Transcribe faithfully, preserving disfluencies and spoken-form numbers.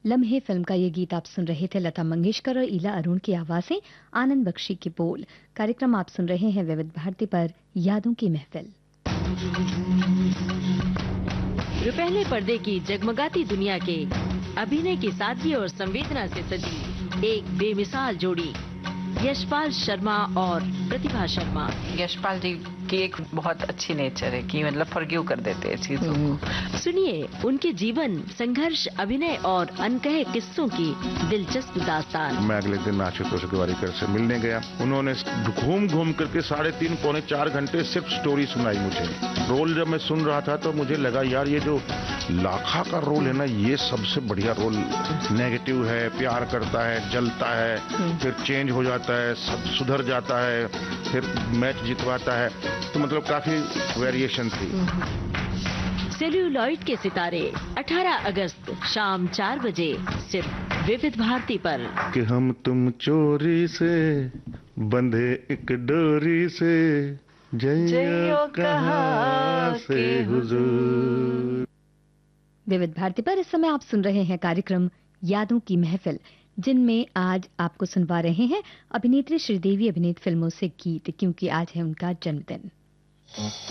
लम्हे फिल्म का ये गीत आप सुन रहे थे। लता मंगेशकर और ईला अरुण की आवाजें, आनंद बख्शी की बोल। कार्यक्रम आप सुन रहे हैं विविध भारती पर, यादों की महफिल। रुपहले पर्दे की जगमगाती दुनिया के अभिनय की सादगी और संवेदना से सजी एक बेमिसाल जोड़ी, यशपाल शर्मा और प्रतिभा शर्मा। यशपाल जी की एक बहुत अच्छी नेचर है कि मतलब फॉरगिव कर देते हैं चीजों को। सुनिए उनके जीवन, संघर्ष, अभिनय और अनकहे किस्सों की दिलचस्प दास्तान। मैं अगले दिन आशुतोष गोवारिकर से मिलने गया। उन्होंने घूम घूम करके साढ़े तीन पौने चार घंटे सिर्फ स्टोरी सुनाई मुझे। रोल जब मैं सुन रहा था तो मुझे लगा यार ये जो लाखा का रोल है ना, ये सबसे बढ़िया रोल। नेगेटिव है, प्यार करता है, जलता है, फिर चेंज हो जाता है, सब सुधर जाता है, फिर मैच जितवाता है, तो मतलब काफी वेरिएशन थी। सेल्यूलॉइड के सितारे अठारह अगस्त शाम चार बजे सिर्फ विविध भारती पर। कि हम तुम चोरी से बंधे एक डोरी से, जइयो कहाँ से हुजूर। विविध भारती पर इस समय आप सुन रहे हैं कार्यक्रम यादों की महफिल, जिनमें आज आपको सुनवा रहे हैं अभिनेत्री श्रीदेवी अभिनीत फिल्मों से गीत, क्योंकि आज है उनका जन्मदिन।